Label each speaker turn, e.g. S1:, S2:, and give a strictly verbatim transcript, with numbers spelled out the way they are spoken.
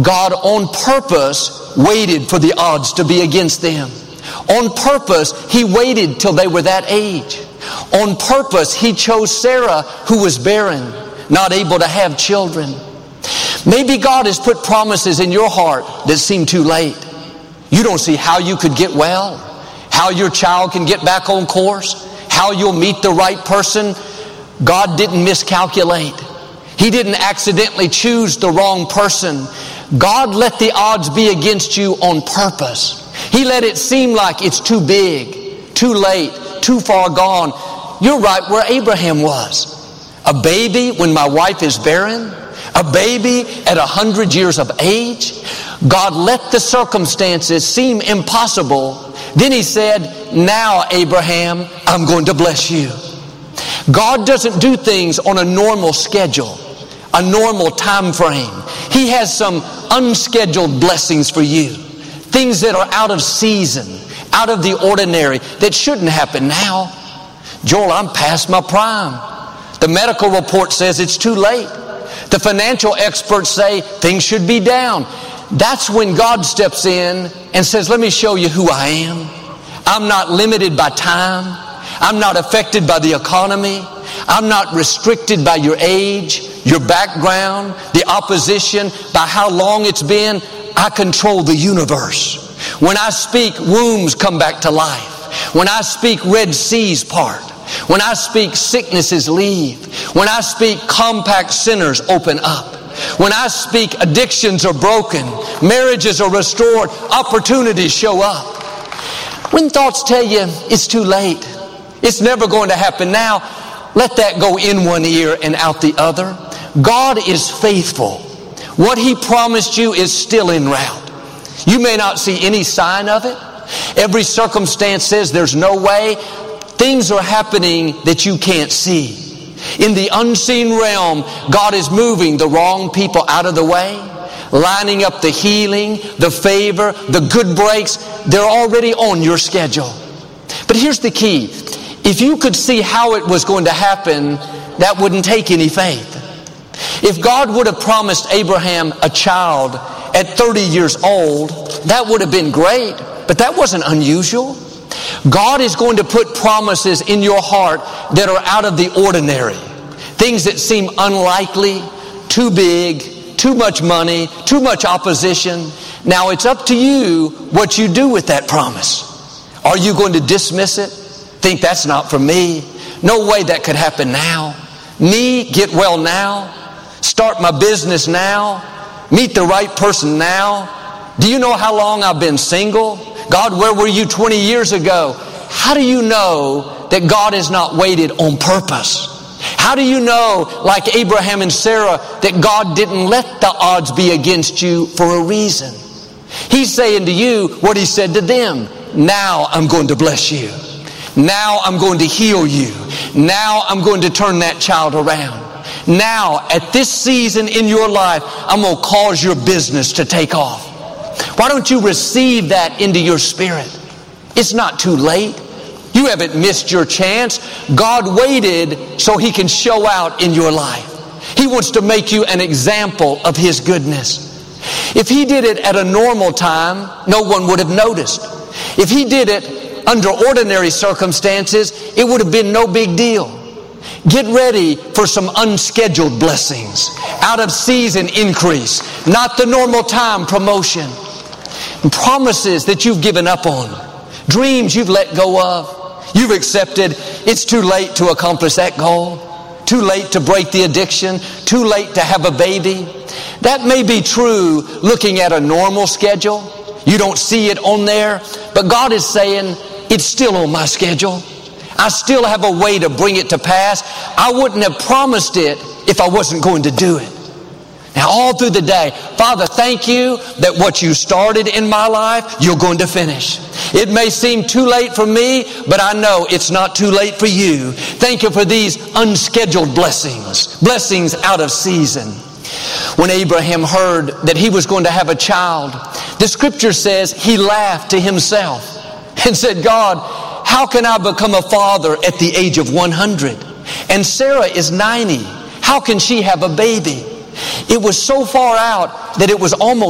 S1: God on purpose waited for the odds to be against them. On purpose, He waited till they were that age. On purpose, He chose Sarah, who was barren, not able to have children. Maybe God has put promises in your heart that seem too late. You don't see how you could get well, how your child can get back on course, how you'll meet the right person. God didn't miscalculate. He didn't accidentally choose the wrong person. God let the odds be against you on purpose. He let it seem like it's too big, too late, too far gone. You're right where Abraham was. A baby when my wife is barren? A baby at a hundred years of age? God let the circumstances seem impossible. Then He said, now, Abraham, I'm going to bless you. God doesn't do things on a normal schedule, a normal time frame. He has some unscheduled blessings for you. Things that are out of season, out of the ordinary, that shouldn't happen now. Joel, I'm past my prime. The medical report says it's too late. The financial experts say things should be down. That's when God steps in and says, let me show you who I am. I'm not limited by time. I'm not affected by the economy. I'm not restricted by your age, your background, the opposition, by how long it's been. I control the universe. When I speak, wombs come back to life. When I speak, Red Seas part. When I speak, sicknesses leave. When I speak, compact sinners open up. When I speak, addictions are broken. Marriages are restored. Opportunities show up. When thoughts tell you it's too late, it's never going to happen now, let that go in one ear and out the other. God is faithful. What He promised you is still en route. You may not see any sign of it. Every circumstance says there's no way. Things are happening that you can't see. In the unseen realm, God is moving the wrong people out of the way, lining up the healing, the favor, the good breaks. They're already on your schedule. But here's the key. If you could see how it was going to happen, that wouldn't take any faith. If God would have promised Abraham a child at thirty years old, that would have been great, but that wasn't unusual. God is going to put promises in your heart that are out of the ordinary. Things that seem unlikely, too big, too much money, too much opposition. Now it's up to you what you do with that promise. Are you going to dismiss it? Think that's not for me? No way that could happen now. Me, get well now? Start my business now? Meet the right person now? Do you know how long I've been single? God, where were you twenty years ago? How do you know that God has not waited on purpose? How do you know, like Abraham and Sarah, that God didn't let the odds be against you for a reason? He's saying to you what He said to them. Now I'm going to bless you. Now I'm going to heal you. Now I'm going to turn that child around. Now, at this season in your life, I'm going to cause your business to take off. Why don't you receive that into your spirit? It's not too late. You haven't missed your chance. God waited so He can show out in your life. He wants to make you an example of His goodness. If He did it at a normal time, no one would have noticed. If He did it under ordinary circumstances, it would have been no big deal. Get ready for some unscheduled blessings, out of season increase, not the normal time promotion. And promises that you've given up on, dreams you've let go of, you've accepted it's too late to accomplish that goal, too late to break the addiction, too late to have a baby. That may be true looking at a normal schedule. You don't see it on there, but God is saying it's still on my schedule. I still have a way to bring it to pass. I wouldn't have promised it if I wasn't going to do it. Now, all through the day, Father, thank you that what you started in my life, you're going to finish. It may seem too late for me, but I know it's not too late for you. Thank you for these unscheduled blessings, blessings out of season. When Abraham heard that he was going to have a child, the scripture says he laughed to himself and said, God, how can I become a father at the age of one hundred? And Sarah is ninety. How can she have a baby? It was so far out that it was almost